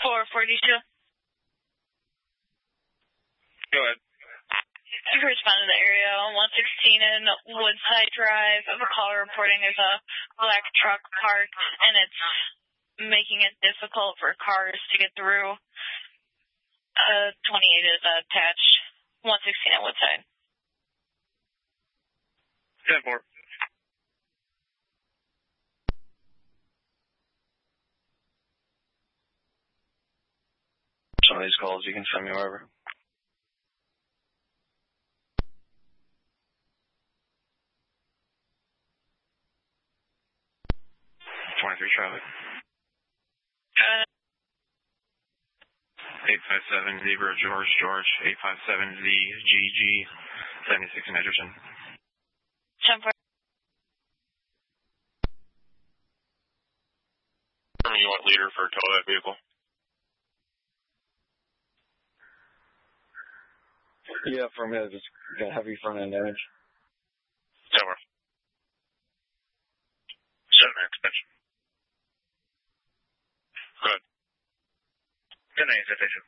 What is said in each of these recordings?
442. Go ahead. You've responded to the area on 116 in Woodside Drive of a caller reporting there's a black truck parked and it's making it difficult for cars to get through. 28 is attached. 116 at Woodside. 10-4. Some of these calls you can send me wherever. 23 traffic. 857 Zebra George 857 ZGG 76 in Edgerton. 10-4. You want leader for tow that vehicle? Yeah, for a minute, just got heavy front end damage. 10-4. 7 extension. Go ahead. 10 citation.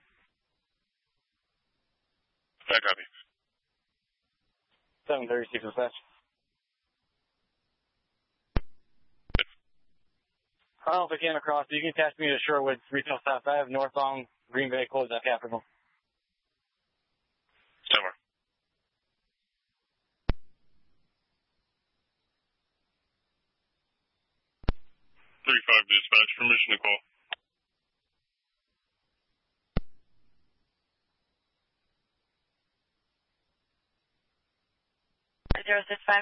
I copy. 736 dispatch. I don't know if I came across, you can attach me to Sherwood Retail South Ave, northbound Green Bay, close that capital. 10-4. Dispatch, permission to call. Zero 65.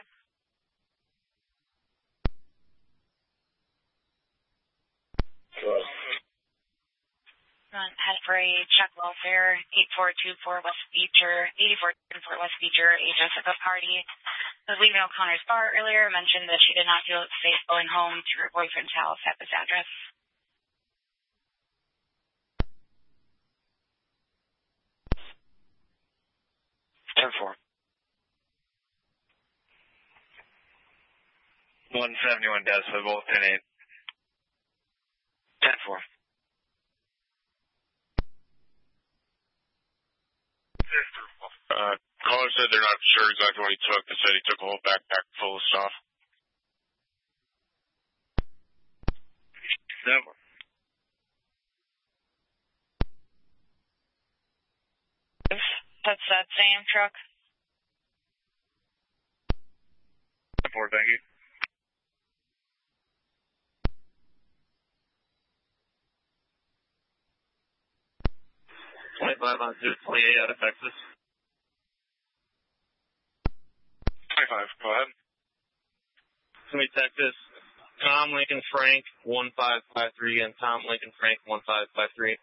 Head for a check welfare, 8424 West Beecher, 8424 West Beecher, a Jessica Party. Was leaving O'Connor's bar earlier, mentioned that she did not feel safe going home to her boyfriend's house at this address. Ten 4. 171 deaths for both 10-8. 10-4. Caller said they're not sure exactly what he took. They said he took a whole backpack full of stuff. 7. That's that same truck. 4, thank you. $25 on 28 out of Texas. 25, go ahead. 28 Texas. Tom Lincoln Frank 1553 and Tom Lincoln Frank 1553.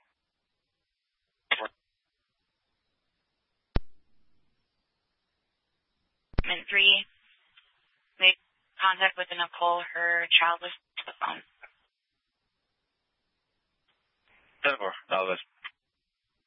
And 3. Made contact with Nicole. Her child was to the phone. 10-4. Elvis.